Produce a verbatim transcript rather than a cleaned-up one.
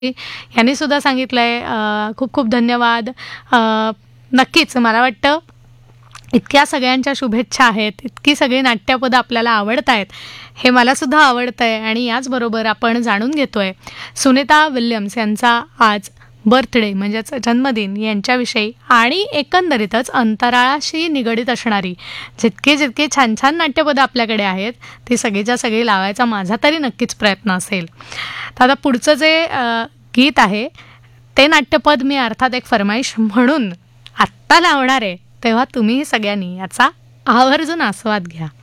यांनी सुद्धा सांगितलंय अ, खूप खूप धन्यवाद. अ, नक्कीच मला वाटतं इतक्या सगळ्यांच्या शुभेच्छा आहेत, इतकी सगळी नाट्यपदं आपल्याला आवडत आहेत, हे मला सुद्धा आवडतंय आणि याचबरोबर आपण जाणून घेतोय सुनीता विल्यम्स यांचा आज बर्थडे म्हणजेच जन्मदिन यांच्याविषयी आणि एकंदरीतच अंतराळाशी निगडीत असणारी जितके जितके छान छान नाट्यपदं आपल्याकडे आहेत ती सगळीच्या सगळी लावायचा माझा तरी नक्कीच प्रयत्न असेल. तर आता पुढचं जे अ, गीत आहे ते नाट्यपद मी अर्थात एक फरमाईश म्हणून आत्ता लावणार आहे, तेव्हा तुम्ही सगळ्यांनी याचा आवर्जून आस्वाद घ्या.